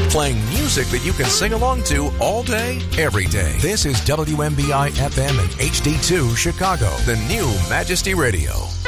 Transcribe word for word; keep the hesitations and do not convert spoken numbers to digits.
playing music that you can sing along to all day, every day. This is W M B I F M and H D two Chicago, the new Majesty Radio.